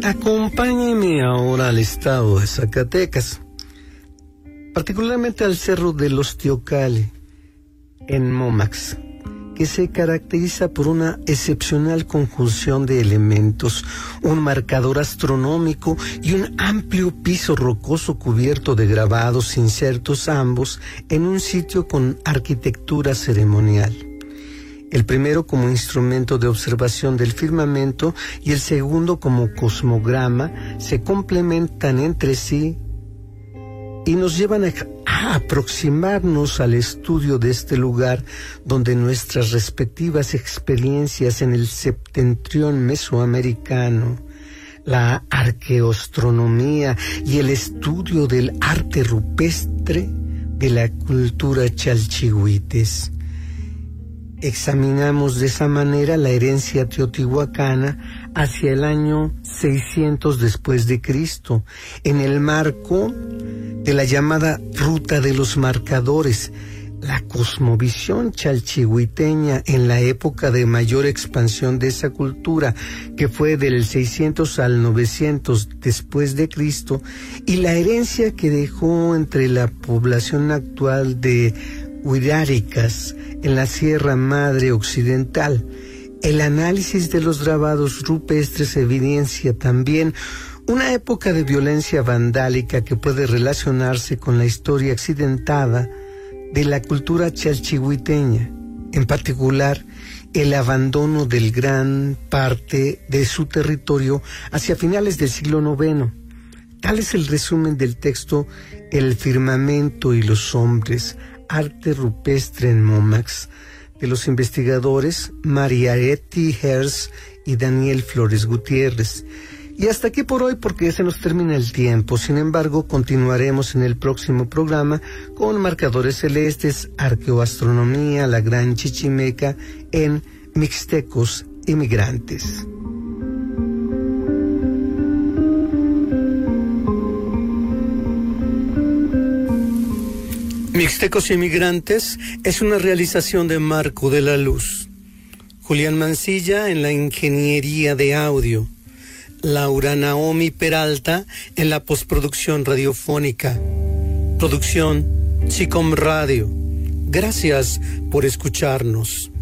Acompáñeme ahora al estado de Zacatecas, particularmente al Cerro de los Teocalli, en Momax, que se caracteriza por una excepcional conjunción de elementos, un marcador astronómico y un amplio piso rocoso cubierto de grabados insertos ambos en un sitio con arquitectura ceremonial. El primero como instrumento de observación del firmamento y el segundo como cosmograma se complementan entre sí y nos llevan a aproximarnos al estudio de este lugar donde nuestras respectivas experiencias en el septentrión mesoamericano, la arqueoastronomía y el estudio del arte rupestre de la cultura chalchihuites. Examinamos de esa manera la herencia teotihuacana hacia el año 600 después de Cristo, en el marco de la llamada Ruta de los Marcadores, la cosmovisión chalchihuiteña en la época de mayor expansión de esa cultura, que fue del 600 al 900 después de Cristo, y la herencia que dejó entre la población actual de Huiráricas en la Sierra Madre Occidental. El análisis de los grabados rupestres evidencia también una época de violencia vandálica que puede relacionarse con la historia accidentada de la cultura chalchihuiteña, en particular el abandono de gran parte de su territorio hacia finales del siglo IX. Tal es el resumen del texto El firmamento y los hombres, arte rupestre en Momax, de los investigadores Mariaretti Herz y Daniel Flores Gutiérrez. Y hasta aquí por hoy, porque se nos termina el tiempo. Sin embargo, continuaremos en el próximo programa con marcadores celestes, arqueoastronomía, la Gran Chichimeca en Mixtecos Inmigrantes. Mixtecos Inmigrantes es una realización de Marco de la Luz. Julián Mancilla en la ingeniería de audio. Laura Naomi Peralta en la postproducción radiofónica. Producción Chicom Radio. Gracias por escucharnos.